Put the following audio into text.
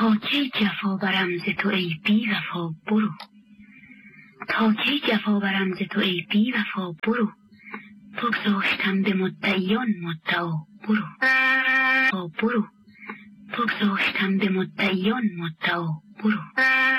تا کی جفا برم ز تو ای بی وفا برو، تا کی جفا برم ز تو ای بی وفا برو، بگذاشتم به مدعیان مدعا برو، برو بگذاشتم به مدعیان مدعا برو.